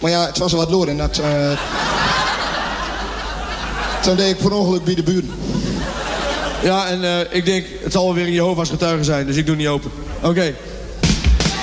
Maar ja, het was er wat lood en dat... Toen deed ik per ongeluk bij de buren. Ja, en ik denk, het zal wel weer een Jehovah's getuige zijn, dus ik doe niet open. Oké.